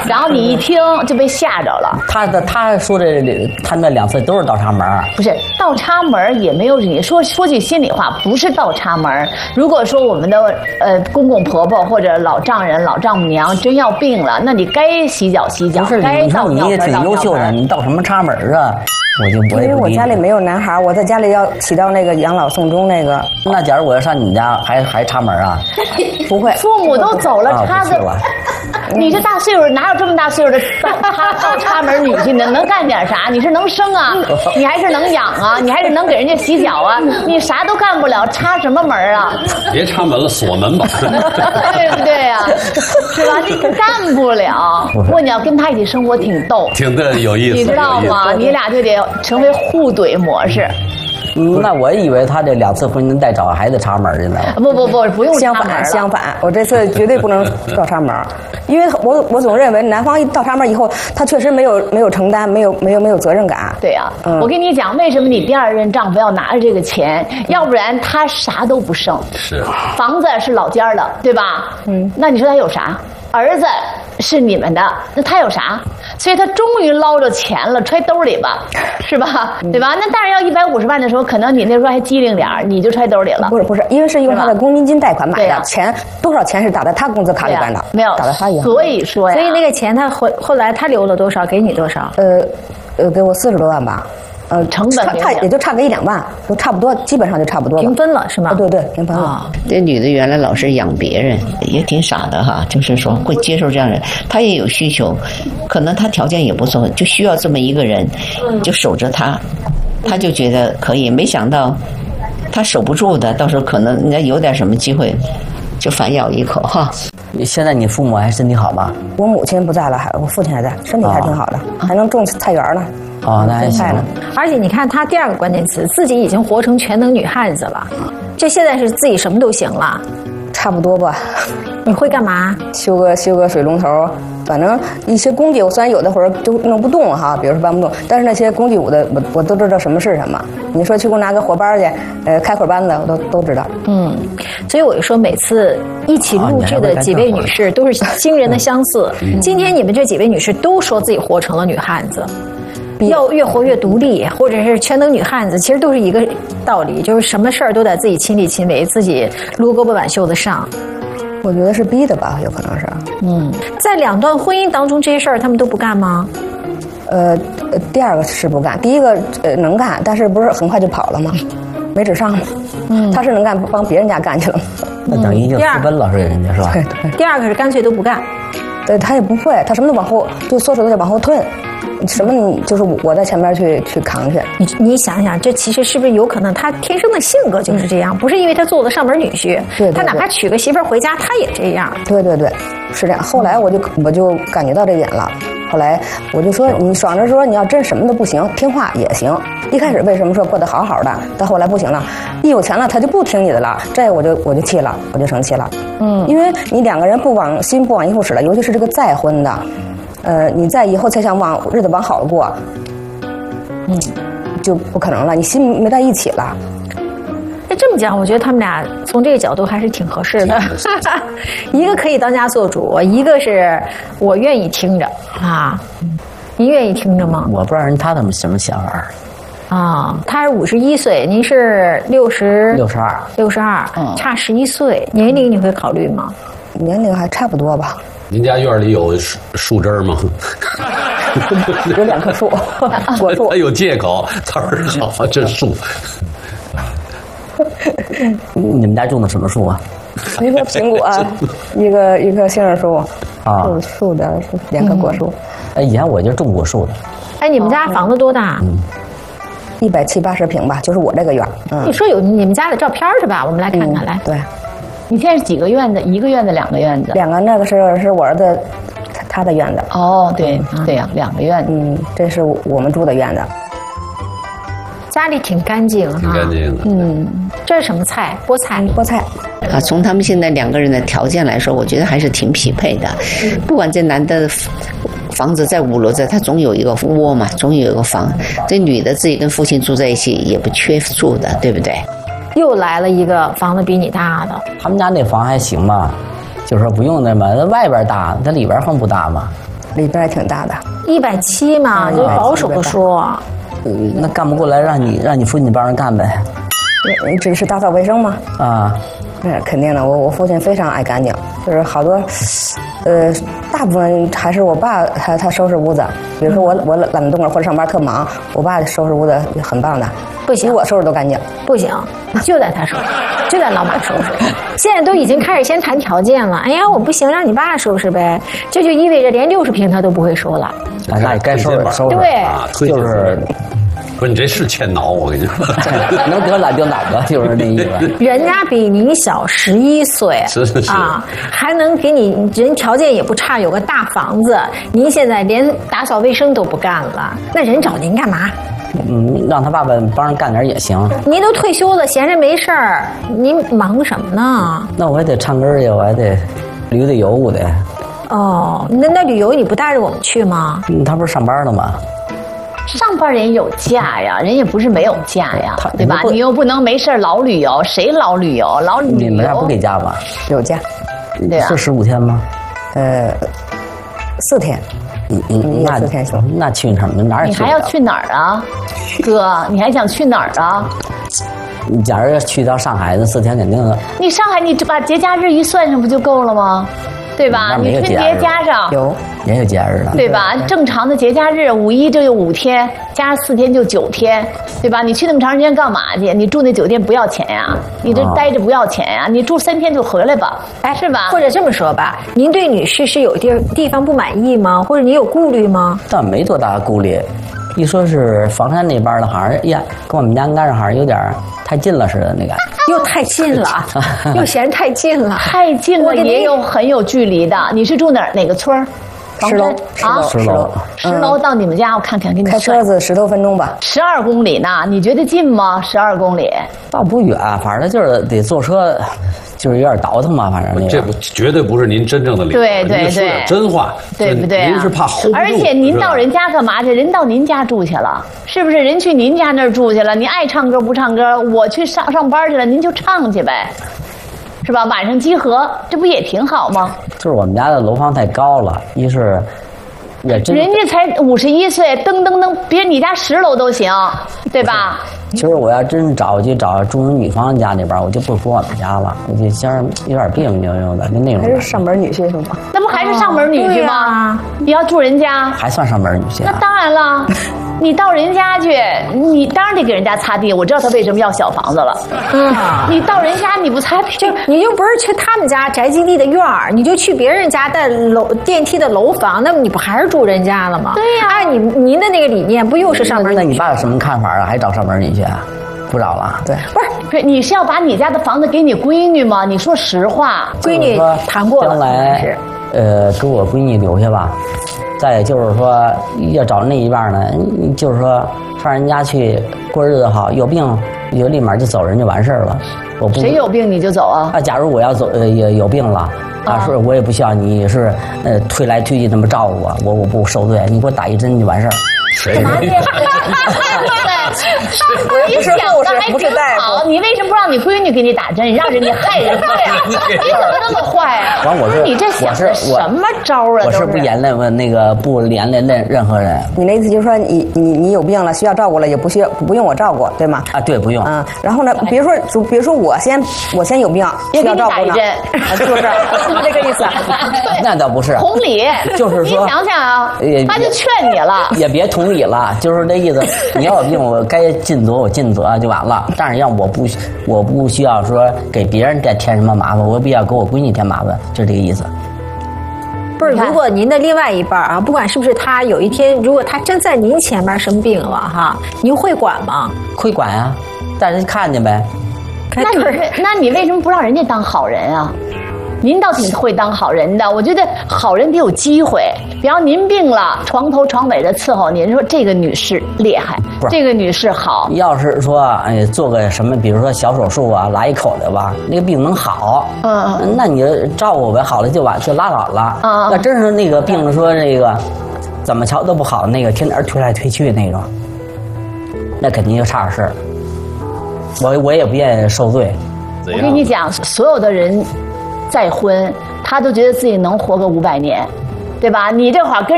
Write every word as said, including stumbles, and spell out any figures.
然后你一听就被吓着了。 他的他说的他那两次都是倒插门， 不是倒插门也没有你说说句心里话，不是倒插门。如果说我们的呃公公婆婆或者老丈人老丈母娘真要病了，那你该洗脚洗脚， 不是该你说你也挺优秀的，你倒什么插门啊？我就不因为我家里没有男孩，我在家里要起到那个养老送终那个。 那假如我要上你们家，还还插门啊？ 不会， 父母都走了，插个。你这大岁数哪有这么大岁数的倒倒插门女婿呢？能干点啥？你是能生啊？你还是能养啊？你还是能给人家洗脚啊？你啥都干不了，插什么门啊？ 别插门了，锁门吧。 对不对呀、啊？是吧？你干不了。不过你要跟他一起生活挺逗， 挺的有意思， 你知道吗？你俩就得成为互怼模式。 嗯，那我以为他这两次婚姻再找孩子插门去呢。 不不不，不用相反相反，我这次绝对不能倒插门，因为我我总认为男方一倒插门以后，他确实没有没有承担，没有没有没有责任感。 对呀、啊，嗯、我跟你讲，为什么你第二任丈夫要拿着这个钱？要不然他啥都不剩。 是， 房子是老家的，对吧？嗯，那你说他有啥？儿子是你们的，那他有啥？所以他终于捞着钱了，揣兜里吧，是吧？对吧？那当然要一百五十万的时候，可能你那时候还机灵点你就揣兜里了。 不是不是，因为是用他的公积金贷款买的，钱多少钱是打在他工资卡里边的， 没有打在他银行。 所以说呀， 所以那个钱他后后来他留了多少，给你多少？ 呃呃，给我四十多万吧。呃， 成本差也就差个一两万，都差不多，基本上就差不多了。 平分了是吗？ 对对，平分了。 啊， 这女的原来老是养别人，也挺傻的哈，就是说会接受这样的人，她也有需求，可能她条件也不错，就需要这么一个人，就守着她，她就觉得可以，没想到她守不住的，到时候可能人家有点什么机会，就反咬一口哈。 现在你父母还身体好吧？ 我母亲不在了，还我父亲还在，身体还挺好的， 啊、 还能种菜园呢。 哦，那还行。 而且你看她第二个关键词，自己已经活成全能女汉子了，这现在是自己什么都行了， 差不多吧。 你会干嘛？ 修个修个水龙头，反正一些工具我虽然有的会儿就弄不动哈，比如说搬不动，但是那些工具我的我我都知道什么是什么。你说去给我拿个火班去，呃，开会班子我都都知道。 嗯，所以我就说每次一起录制的几位女士都是惊人的相似。今天你们这几位女士都说自己活成了女汉子。要越活越独立，或者是全能女汉子，其实都是一个道理，就是什么事儿都得自己亲力亲为，自己撸胳膊挽袖子上。 我觉得是逼的吧，有可能是。 嗯，在两段婚姻当中，这些事儿他们都不干吗？ 呃，第二个是不干，第一个呃能干，但是不是很快就跑了吗？没纸上吗？嗯，他是能干，帮别人家干去了。 那等于就私奔了，是人家是吧？ 对对。 第二个是干脆都不干。 对，他也不会，他什么都往后，就缩手都得往后退。什么你就是我在前面去去扛去， 你你想想，这其实是不是有可能他天生的性格就是这样？不是因为他做了上门女婿， 对， 他哪怕娶个媳妇儿回家，他也这样。 对对对，是这样。后来我就我就感觉到这点了，后来我就说，你爽着说你要真什么都不行，听话也行。一开始为什么说过得好好的，到后来不行了，一有钱了他就不听你的了，这我就我就气了，我就生气了。嗯，因为你两个人不往心不往一处使了，尤其是这个再婚的。呃，你在以后才想往日子往好了过，嗯，就不可能了。你心没在一起了。 那这么讲，我觉得他们俩从这个角度还是挺合适的。一个可以当家做主，一个是我愿意听着啊。您愿意听着吗？ 我不知道人他们什么想法。 啊，他是五十一岁，您是六十六十二， 六十二，差十一岁，年龄你会考虑吗？ 年龄还差不多吧。 您家院里有树树枝吗？ 有两棵树，果树。 他有借口，他说好，这树。 你们家种的什么树啊？ 一个苹果，一个一棵杏仁树，啊，树树的两棵果树。 哎，以前我就种果树的。 哎，你们家房子多大？ 嗯， 一百七八十平吧，就是我这个院。 嗯，你说有你们家的照片是吧？我们来看看，来。 对。 你现在是几个院子？一个院子，两个院子？ 两个，那个是是我儿子他的院子。 哦，对对呀，两个院子。 嗯，这是我们住的院子。 家里挺干净啊， 挺干净的。 嗯，这是什么菜？菠菜， 菠菜。 啊，从他们现在两个人的条件来说，我觉得还是挺匹配的。不管这男的房子在五楼的，他总有一个窝嘛，总有一个房。这女的自己跟父亲住在一起，也不缺住的，对不对？ 又来了一个房子比你大的。 他们家那房还行吧，就是说不用那么，那外边大，它里边还不大嘛。 里边还挺大的。 一百七嘛，就是保守的说。 嗯，那干不过来，让你让你父亲帮人干呗。 你只是打扫卫生吗？ 啊， 那肯定的。我我父亲非常爱干净，就是好多，呃，大部分还是我爸他他收拾屋子。比如说我我懒得动了或者上班特忙，我爸收拾屋子很棒的， 不行， 比我收拾都干净。 不行，就在他收拾，就在老马收拾。现在都已经开始先谈条件了。哎呀，我不行，让你爸收拾呗。这就意味着连六十平他都不会收了。 啊，那该收拾收拾。 对， 啊， 就是。 不是你这是欠挠，我跟你说， 能得哪就哪个，就是那意思。 人家比您小十一岁， 是是是啊，还能给你人条件也不差，有个大房子。您现在连打扫卫生都不干了，那人找您干嘛？ 嗯，让他爸爸帮人干点也行。 您都退休了，闲着没事儿，您忙什么呢？ 那我还得唱歌去，我还得旅旅游得。 哦，那那旅游你不带着我们去吗？ 嗯，他不是上班的吗？ 上班人有假呀，人也不是没有假呀，对吧？你又不能没事老旅游，谁老旅游？老旅游。 你们家不给假吧？ 有假， 对吧？ 是十五天吗？ 呃，四天。 嗯嗯，那四天行。 那去哪儿？哪儿？ 你还要去哪儿啊，哥？你还想去哪儿啊？ 你假如要去到上海，那四天肯定。 你上海，你把节假日一算上不就够了吗？对吧？你春节加上有也有节日的， 对吧？正常的节假日，五一这就五天，加上四天就九天，对吧？你去那么长时间干嘛去？你住那酒店不要钱呀？你这待着不要钱呀？你住三天就回来吧，哎，是吧？ 或者这么说吧，您对女士是有地地方不满意吗？或者你有顾虑吗？ 倒没多大顾虑。一说是房山那边的，好像呀，跟我们家干上好像有点太近了似的那个。 又太近了，又嫌太近了， 太近了也有很有距离的。你是住哪儿？哪个村儿？ 石楼啊， 石楼， 石楼到你们家，我看看，给你开车子十多分钟吧。 十二公里呢？你觉得近吗？十二公里？ 倒不远，反正就是得坐车，就是有点倒腾嘛，反正那个。 这不绝对不是您真正的理由， 对对对， 说点真话， 对不对？ 您是怕 hold 不住。 而且您到人家干嘛去？人到您家住去了，是不是？人去您家那儿住去了，你爱唱歌不唱歌？我去上上班去了，您就唱去呗。是吧？晚上集合，这不也挺好吗？ 就是我们家的楼房太高了，一是也真人家才五十一岁，噔噔噔，别你家十楼都行，对吧？ 其实我要真找就找住人女方家那边，我就不说我们家了，我就先有点别别扭扭的，就那种。 还是上门女婿是吗？ 那不还是上门女婿吗？你要住人家， 还算上门女婿、啊？ 那当然了。你到人家去，你当然得给人家擦地。我知道他为什么要小房子了。嗯，你到人家你不擦地， 就你又不是去他们家宅基地的院儿，你就去别人家的楼电梯的楼房，那么你不还是住人家了吗？ 对呀、啊， 按你您的那个理念，不又是上门女婿？ 那你爸有什么看法啊？还找上门女婿啊？不找了？ 对， 不是不是，你是要把你家的房子给你闺女吗？你说实话， 闺女谈过了， 将来呃给我闺女留下吧。再就是说，要找那一半呢，就是说上人家去过日子好，有病你就立马就走人就完事儿了。我不谁有病你就走啊？ 啊，假如我要走呃有有病了啊，说我也不需要你是呃推来推去那么照顾我，我我不受罪，你给我打一针就完事儿。 干嘛呀？对，你想的还挺好，你为什么不让你闺女给你打针？你让人家害人家呀？你怎么那么坏啊？ 完我是你这想的什么招啊？ 我是不连累我那个不连累任任何人。 你那意思就是说你你你有病了需要照顾了，也不需要不用我照顾，对吗？ 啊，对，不用。 嗯，然后呢，比如说就比如说我先我先有病需要照顾呢，是不是？是不是这个意思？ 那倒不是。 同理， 就是说， 你想想啊，他就劝你了， 也别同理了，就是这意思。你要有病，我该尽责我尽责就完了。但是要我不我不需要说给别人再添什么麻烦，我必要给我闺女添麻烦，就这个意思。 不是，如果您的另外一半啊，不管是不是他，有一天如果他真在您前面生病了哈，您会管吗？ 会管呀、啊，带人看见呗。 那你那你为什么不让人家当好人啊？您倒挺会当好人的，我觉得好人得有机会。比方您病了，床头床尾的伺候您，说这个女士厉害，这个女士好。 要是说哎做个什么，比如说小手术啊，拉一口袋吧，那个病能好，嗯，那你照顾呗，好了就完就拉倒了。啊，要真是那个病了，说这个怎么瞧都不好，那个天天推来推去那种，那肯定就差点事儿。我我也不愿意受罪。 我跟你讲，所有的人再婚，他都觉得自己能活个五百年，对吧？你这会儿跟